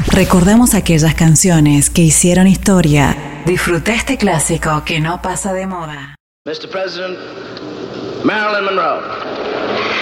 Recordamos aquellas canciones que hicieron historia. Disfruta este clásico que no pasa de moda. Mr. President, Marilyn Monroe.